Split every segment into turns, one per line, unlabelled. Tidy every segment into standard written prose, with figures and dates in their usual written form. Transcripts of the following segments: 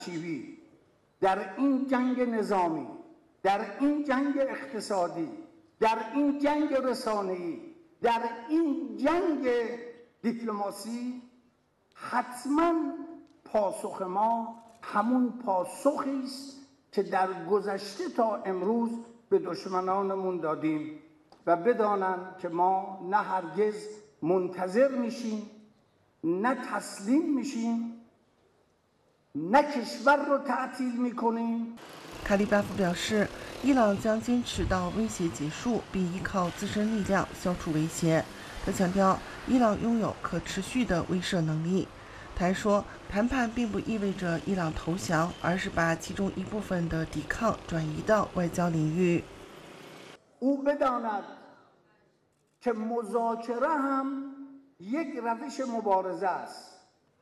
در این جنگ نظامی، در این جنگ اقتصادی، در این جنگ رسانه‌ای، در این جنگ دیپلماسی حتما پاسخ ما همون پاسخی است که در گذشته تا امروز به دشمنانمون دادیم و بدانند که ما نه هرگز منتظر میشیم، نه تسلیم میشیم، نه کشور رو تعطیل میکنیم。
卡利巴夫表示，伊朗将坚持到威胁结束，并依靠自身力量消除威胁。他强调，伊朗拥有可持续的威慑能力。他还说，谈判并不意味着伊朗投降，而是把其中一部分的抵抗转移到外交领域。
او بداند که مذاکره هم یک روش مبارزه است.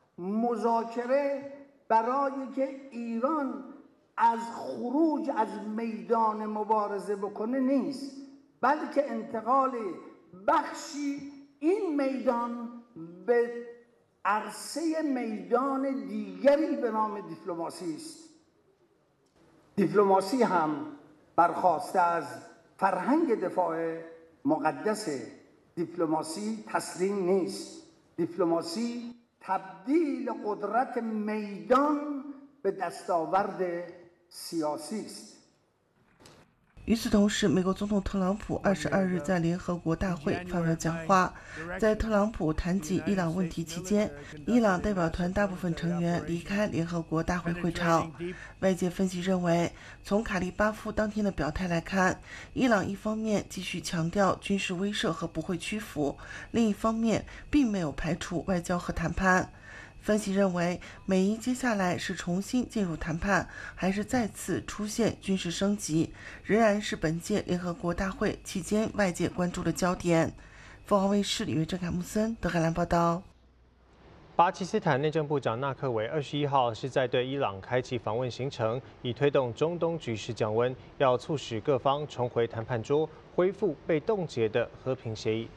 مذاکره برای که ایران از خروج از میدان مبارزه بکنه نیست، بلکه انتقال بخشی این میدان به عرصه میدان دیگری به نام دیپلماسی است. دیپلماسی هم برخواسته از فرهنگ دفاع مقدس. دیپلماسی تسلیم نیست. دیپلماسی تبدیل قدرت میدان به دستاورد سیاسی است。
与此同时，美国总统特朗普22日在联合国大会发表讲话。在特朗普谈及伊朗问题期间，伊朗代表团大部分成员离开联合国大会会场。外界分析认为，从卡利巴夫当天的表态来看，伊朗一方面继续强调军事威慑和不会屈服，另一方面并没有排除外交和谈判。分析认为，美伊接下来是重新进入谈判，还是再次出现军事升级，仍然是本届联合国大会期间外界关注的焦点。凤凰卫视李约珍、凯木森、德海兰报道。
巴基斯坦内政部长纳克维21号是在对伊朗开启访问行程，以推动中东局势降温，要促使各方重回谈判桌，恢复被冻结的和平协议。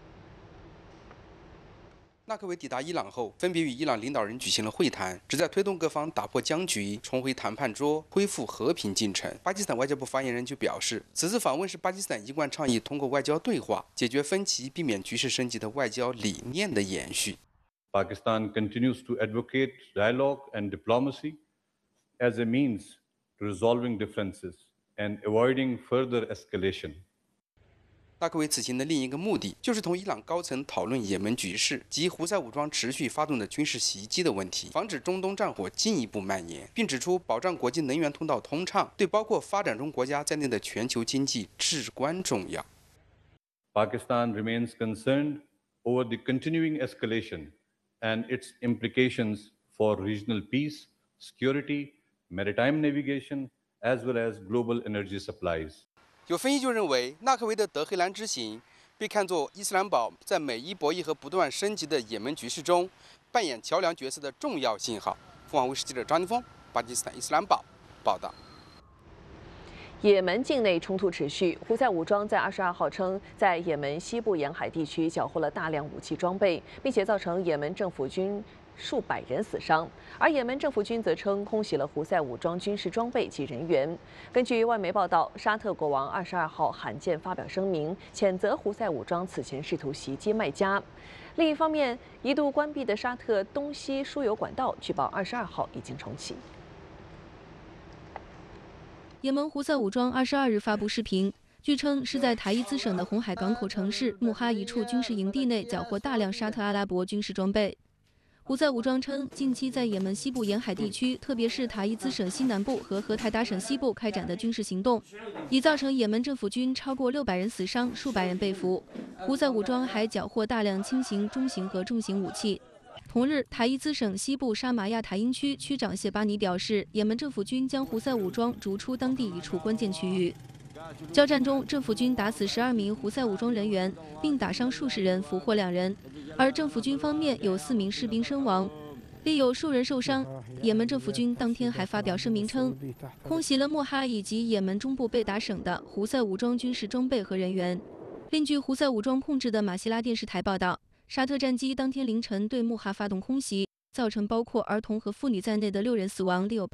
纳克维抵达伊朗后，分别与伊朗领导人举行了会谈，旨在推动各方打破僵局，重回谈判桌，恢复和平进程。巴基斯坦外交部发言人就表示，此次访问是巴基斯坦一贯倡议通过外交对话解决分歧、避免局势升级的外交理念的延续。
Pakistan continues to advocate dialogue and diplomacy as a means to resolving differences and avoiding further escalation.
纳克维此行的另一个目的，就是同伊朗高层讨论也门局势及胡塞武装持续发动的军事袭击的问题，防止中东战火进一步蔓延，并指出保障国际能源通道通畅对包括发展中国家在内的全球经济至关重要。
Pakistan remains concerned over the continuing escalation and its implications for regional peace, security, maritime navigation, as well as global energy supplies.
有分析就认为，纳克维的德黑兰之行被看作伊斯兰堡在美伊博弈和不断升级的也门局势中扮演桥梁角色的重要信号。凤凰卫视记者张金峰，巴基斯坦伊斯兰堡报道。
也门境内冲突持续，胡塞武装在22号称，在也门西部沿海地区缴获了大量武器装备，并且造成也门政府军数百人死伤，而也门政府军则称空袭了胡塞武装军事装备及人员。根据外媒报道，沙特国王22号罕见发表声明，谴责胡塞武装此前试图袭击麦加。另一方面，一度关闭的沙特东西输油管道，据报22号已经重启。
也门胡塞武装22日发布视频，据称是在塔伊兹省的红海港口城市穆哈一处军事营地内缴获大量沙特阿拉伯军事装备。胡塞武装称，近期在也门西部沿海地区，特别是塔伊兹省西南部和荷台达省西部开展的军事行动，已造成也门政府军超过600人死伤，数百人被俘。胡塞武装还缴获大量轻型、中型和重型武器。同日，塔伊兹省西部沙马亚塔因区区长谢巴尼表示，也门政府军将胡塞武装逐出当地一处关键区域。交战中，政府军打死12名胡塞武装人员，并打伤数十人，俘获2人。而政府军方面有4名士兵身亡，另有数人受伤。也门政府军当天还发表声明称，空袭了莫哈以及也门中部贝达省的胡塞武装军事装备和人员。另据胡塞武装控制的马希拉电视台报道，沙特战机当天凌晨对莫哈发动空袭，造成包括儿童和妇女在内的6人死亡，另有